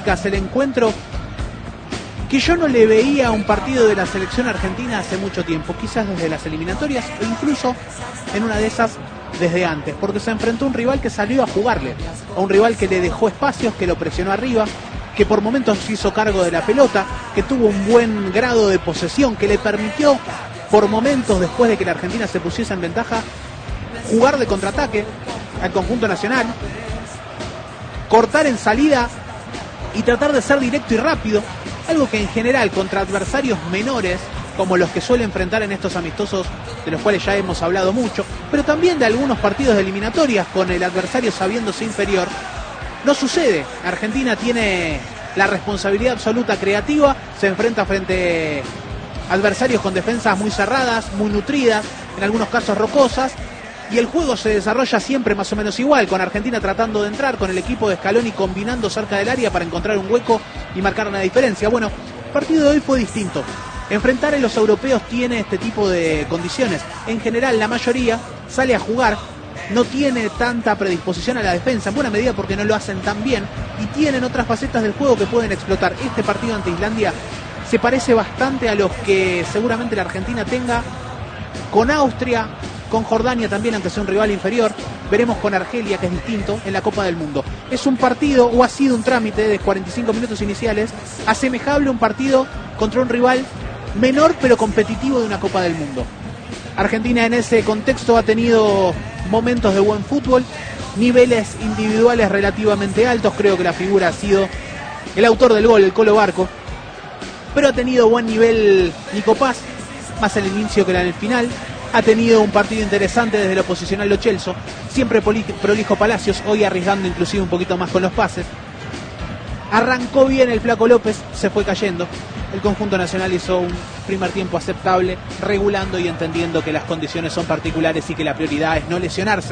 estadísticas el encuentro que yo no le veía a un partido de la selección argentina hace mucho tiempo, quizás desde las eliminatorias o incluso en una de esas desde antes, porque se enfrentó a un rival que salió a jugarle, a un rival que le dejó espacios, que lo presionó arriba, que por momentos se hizo cargo de la pelota, que tuvo un buen grado de posesión, que le permitió por momentos, después de que la Argentina se pusiese en ventaja, jugar de contraataque al conjunto nacional, cortar en salida y tratar de ser directo y rápido, algo que en general contra adversarios menores, como los que suele enfrentar en estos amistosos, de los cuales ya hemos hablado mucho, pero también de algunos partidos de eliminatorias con el adversario sabiéndose inferior, no sucede. Argentina tiene la responsabilidad absoluta creativa, se enfrenta frente a adversarios con defensas muy cerradas, muy nutridas, en algunos casos rocosas, y el juego se desarrolla siempre más o menos igual, con Argentina tratando de entrar, con el equipo de Scaloni combinando cerca del área para encontrar un hueco y marcar una diferencia. Bueno, el partido de hoy fue distinto. Enfrentar a los europeos tiene este tipo de condiciones. En general, la mayoría sale a jugar, no tiene tanta predisposición a la defensa, en buena medida porque no lo hacen tan bien, y tienen otras facetas del juego que pueden explotar. Este partido ante Islandia se parece bastante a los que seguramente la Argentina tenga con Austria, con Jordania también, aunque sea un rival inferior. Veremos con Argelia, que es distinto, en la Copa del Mundo. Es un partido, o ha sido un trámite de 45 minutos iniciales, asemejable a un partido contra un rival menor pero competitivo de una Copa del Mundo. Argentina en ese contexto ha tenido momentos de buen fútbol, niveles individuales relativamente altos. Creo que la figura ha sido el autor del gol, el Colo Barco, pero ha tenido buen nivel Nico Paz, más en el inicio que en el final. Ha tenido un partido interesante desde lo posicional Lo Celso, siempre prolijo Palacios, hoy arriesgando inclusive un poquito más con los pases. Arrancó bien el Flaco López, se fue cayendo. El conjunto nacional hizo un primer tiempo aceptable, regulando y entendiendo que las condiciones son particulares y que la prioridad es no lesionarse.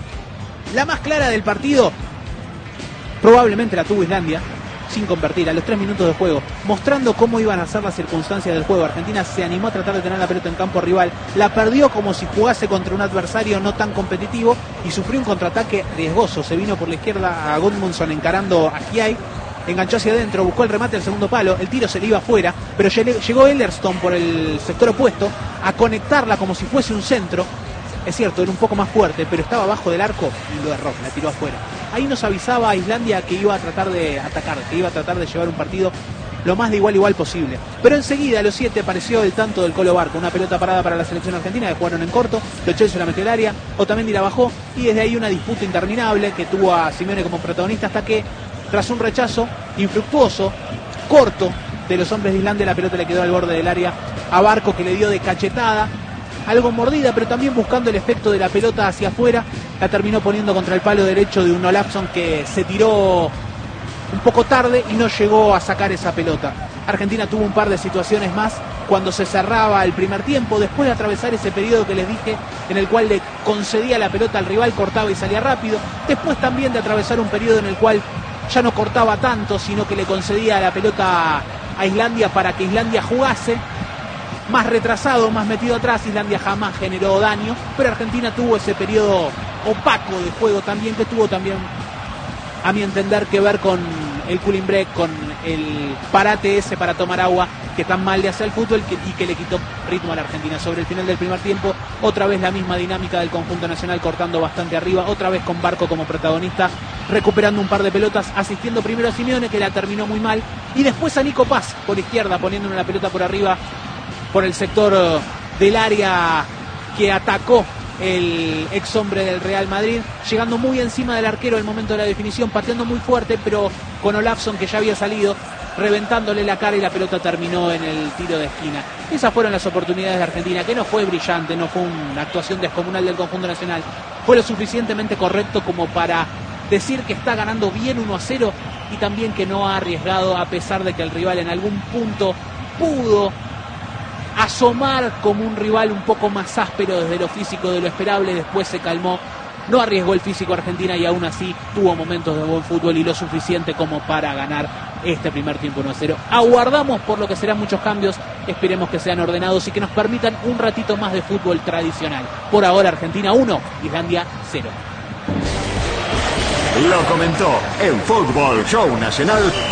La más clara del partido probablemente la tuvo Islandia, sin convertir, a los 3 minutos de juego, mostrando cómo iban a ser las circunstancias del juego. Argentina se animó a tratar de tener la pelota en campo rival, la perdió como si jugase contra un adversario no tan competitivo y sufrió un contraataque riesgoso. Se vino por la izquierda a Gudmundsson encarando a Kiai, enganchó hacia adentro, buscó el remate al segundo palo, el tiro se le iba afuera, pero llegó Ellerston por el sector opuesto a conectarla como si fuese un centro. Es cierto, era un poco más fuerte, pero estaba abajo del arco y lo erró, la tiró afuera. Ahí nos avisaba a Islandia que iba a tratar de atacar, que iba a tratar de llevar un partido lo más de igual a igual posible. Pero enseguida, a los 7, apareció el tanto del Colo Barco, una pelota parada para la selección argentina, que jugaron en corto, Lo Celso la metió al área, Otamendi la bajó, y desde ahí una disputa interminable que tuvo a Simeone como protagonista, hasta que, tras un rechazo infructuoso, corto, de los hombres de Islandia, la pelota le quedó al borde del área a Barco, que le dio de cachetada, algo mordida, pero también buscando el efecto de la pelota hacia afuera, la terminó poniendo contra el palo derecho de un Olafsson que se tiró un poco tarde y no llegó a sacar esa pelota. Argentina tuvo un par de situaciones más cuando se cerraba el primer tiempo, después de atravesar ese periodo que les dije, en el cual le concedía la pelota al rival, cortaba y salía rápido, después también de atravesar un periodo en el cual ya no cortaba tanto, sino que le concedía la pelota a Islandia para que Islandia jugase. Más retrasado, más metido atrás, Islandia jamás generó daño, pero Argentina tuvo ese periodo opaco de juego también, que tuvo también, a mi entender, que ver con el cooling break, con el parate ese para tomar agua que tan mal le hace al fútbol y que le quitó ritmo a la Argentina. Sobre el final del primer tiempo, otra vez la misma dinámica del conjunto nacional, cortando bastante arriba, otra vez con Barco como protagonista, recuperando un par de pelotas, asistiendo primero a Simeone, que la terminó muy mal, y después a Nico Paz por izquierda, poniéndole la pelota por arriba, por el sector del área que atacó el ex hombre del Real Madrid, llegando muy encima del arquero al momento de la definición, pateando muy fuerte, pero con Olafsson, que ya había salido, reventándole la cara, y la pelota terminó en el tiro de esquina. Esas fueron las oportunidades de Argentina, que no fue brillante, no fue una actuación descomunal del conjunto nacional, fue lo suficientemente correcto como para decir que está ganando bien 1-0 y también que no ha arriesgado, a pesar de que el rival en algún punto pudo asomar como un rival un poco más áspero desde lo físico de lo esperable. Después se calmó, no arriesgó el físico Argentina y aún así tuvo momentos de buen fútbol y lo suficiente como para ganar este primer tiempo 1-0. Aguardamos por lo que serán muchos cambios, esperemos que sean ordenados y que nos permitan un ratito más de fútbol tradicional. Por ahora Argentina 1, Islandia 0. Lo comentó en Fútbol Show Nacional